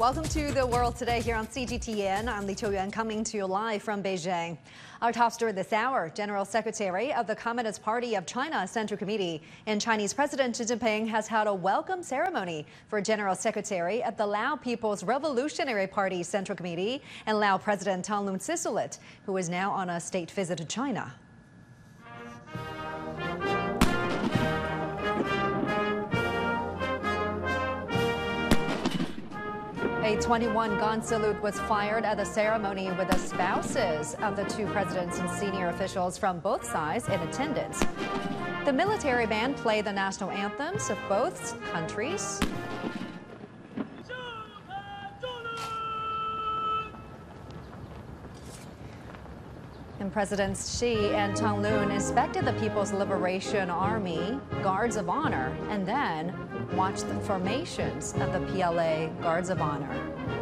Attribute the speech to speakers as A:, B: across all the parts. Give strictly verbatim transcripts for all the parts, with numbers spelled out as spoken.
A: Welcome to The World Today here on C G T N. I'm Li Qiuyuan coming to you live from Beijing. Our top story this hour, General Secretary of the Communist Party of China Central Committee and Chinese President Xi Jinping has held a welcome ceremony for General Secretary of the Lao People's Revolutionary Party Central Committee and Lao President Thongloun Sisoulith, who is now on a state visit to China. A twenty-one gun salute was fired at the ceremony with the spouses of the two presidents and senior officials from both sides in attendance. The military band played the national anthems of both countries. And Presidents Xi and Thongloun inspected the People's Liberation Army Guards of Honor and then watched the formations of the P L A Guards of Honor.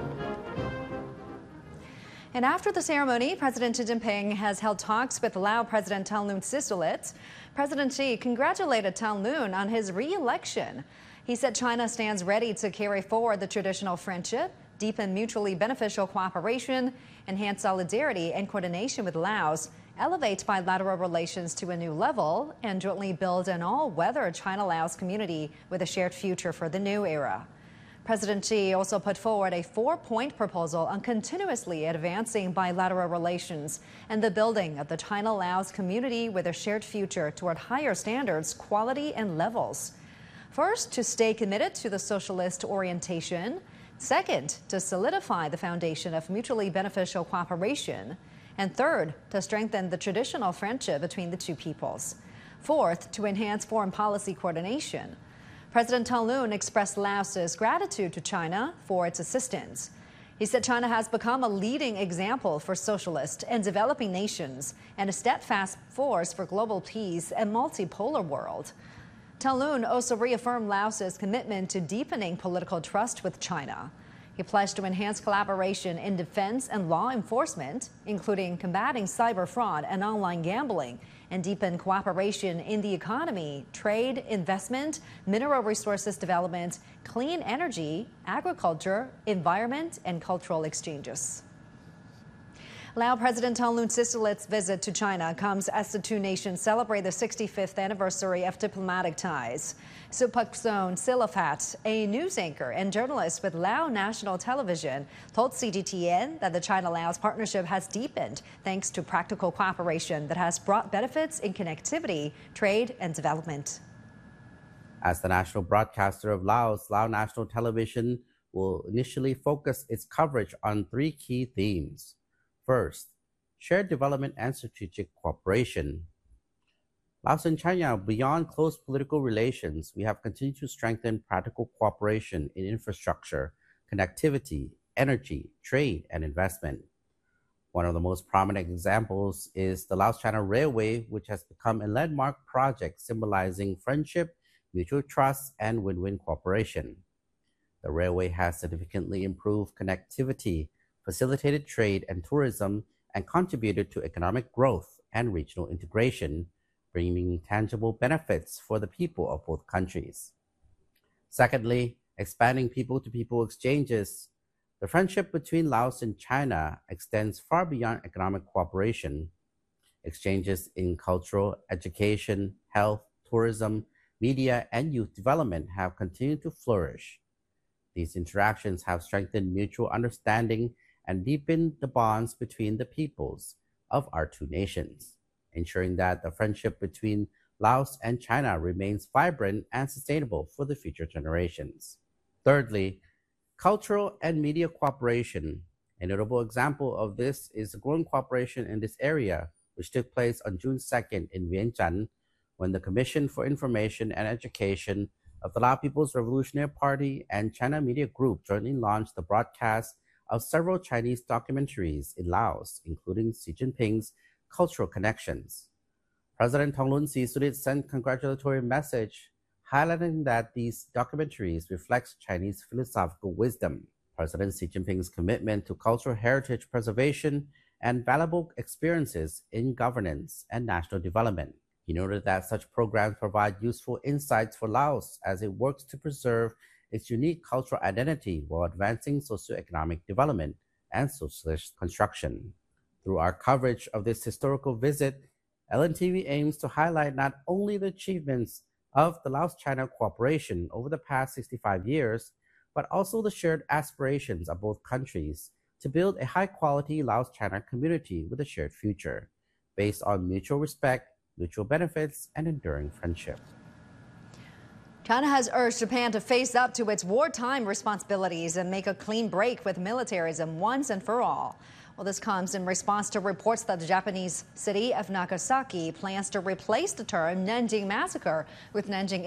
A: And after the ceremony, President Xi Jinping has held talks with Lao President Thongloun Sisoulith. President Xi congratulated Thongloun on his re-election. He said China stands ready to carry forward the traditional friendship, deepen mutually beneficial cooperation, enhance solidarity and coordination with Laos, elevate bilateral relations to a new level, and jointly build an all-weather China-Laos community with a shared future for the new era. President Xi also put forward a four-point proposal on continuously advancing bilateral relations and the building of the China-Laos community with a shared future toward higher standards, quality, and levels. First, to stay committed to the socialist orientation. Second, to solidify the foundation of mutually beneficial cooperation. And third, to strengthen the traditional friendship between the two peoples. Fourth, to enhance foreign policy coordination. President Thongloun expressed Laos's gratitude to China for its assistance. He said China has become a leading example for socialist and developing nations and a steadfast force for global peace and multipolar world. Thongloun also reaffirmed Laos's commitment to deepening political trust with China. He pledged to enhance collaboration in defense and law enforcement, including combating cyber fraud and online gambling, and deepen cooperation in the economy, trade, investment, mineral resources development, clean energy, agriculture, environment, and cultural exchanges. Lao President Thongloun Sisoulith's visit to China comes as the two nations celebrate the sixty-fifth anniversary of diplomatic ties. Supakson Silafat, a news anchor and journalist with Lao National Television, told C G T N that the China-Laos partnership has deepened thanks to practical cooperation that has brought benefits in connectivity, trade, and development.
B: As the national broadcaster of Laos, Lao National Television will initially focus its coverage on three key themes. First, shared development and strategic cooperation. Laos and China, beyond close political relations, we have continued to strengthen practical cooperation in infrastructure, connectivity, energy, trade, and investment. One of the most prominent examples is the Laos-China Railway, which has become a landmark project symbolizing friendship, mutual trust, and win-win cooperation. The railway has significantly improved connectivity, facilitated trade and tourism, and contributed to economic growth and regional integration, bringing tangible benefits for the people of both countries. Secondly, expanding people-to-people exchanges. The friendship between Laos and China extends far beyond economic cooperation. Exchanges in cultural, education, health, tourism, media, and youth development have continued to flourish. These interactions have strengthened mutual understanding and deepen the bonds between the peoples of our two nations, ensuring that the friendship between Laos and China remains vibrant and sustainable for the future generations. Thirdly, cultural and media cooperation. A notable example of this is the growing cooperation in this area, which took place on June second in Vientiane, when the Commission for Information and Education of the Lao People's Revolutionary Party and China Media Group jointly launched the broadcast of several Chinese documentaries in Laos, including Xi Jinping's Cultural Connections. President Thongloun Sisoulith sent a congratulatory message highlighting that these documentaries reflect Chinese philosophical wisdom, President Xi Jinping's commitment to cultural heritage preservation, and valuable experiences in governance and national development. He noted that such programs provide useful insights for Laos as it works to preserve its unique cultural identity while advancing socioeconomic development and socialist construction. Through our coverage of this historical visit, L N T V aims to highlight not only the achievements of the Laos-China cooperation over the past sixty-five years, but also the shared aspirations of both countries to build a high-quality Laos-China community with a shared future, based on mutual respect, mutual benefits, and enduring friendship.
A: China has urged Japan to face up to its wartime responsibilities and make a clean break with militarism once and for all. Well, this comes in response to reports that the Japanese city of Nagasaki plans to replace the term Nanjing Massacre with Nanjing